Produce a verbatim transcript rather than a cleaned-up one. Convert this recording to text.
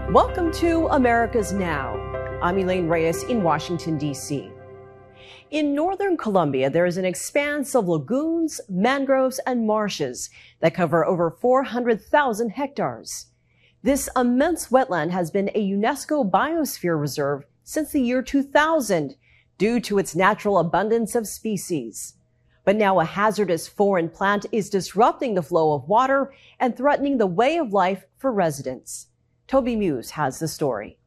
Welcome to America's Now. I'm Elaine Reyes in Washington, D C. In northern Colombia, there is an expanse of lagoons, mangroves, and marshes that cover over four hundred thousand hectares. This immense wetland has been a UNESCO Biosphere Reserve since the year two thousand due to its natural abundance of species. But now a hazardous foreign plant is disrupting the flow of water and threatening the way of life for residents. Toby Muse has the story.